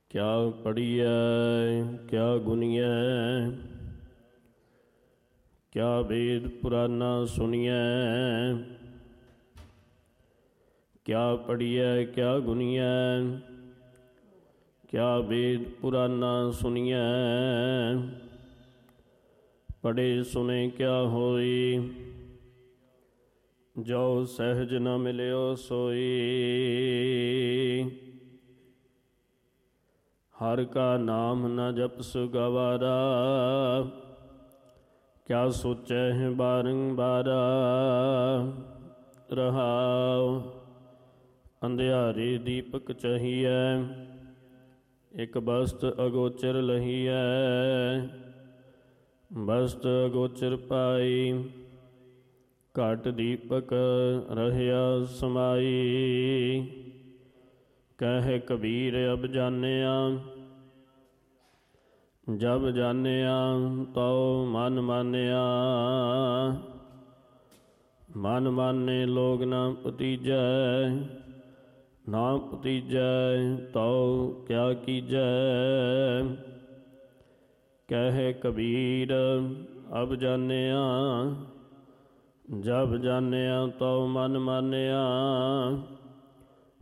क्या पढ़िए क्या गुनिए, क्या वेद पुराना सुनिए। क्या पढ़िए क्या गुनिए, क्या वेद पुराना सुनिए। पढ़े सुने क्या होई, जो सहज न मिलियो सोई। हर का नाम न जपस गवारा, क्या सोचै है बारंबारा। रहाओ अंधियारे दीपक चहिए, एक बस्त अगोचर लहिए। बस्त अगोचर पाई, घट दीपक रहया समाई। कह कबीर अब जानिया, जब जानिया तो मन मानिया। मन माने लोग ना भतीजै, ना भतीजै तो क्या कीजै। कह कबीर अब जानिया, जब जानिया तो मन मानिया।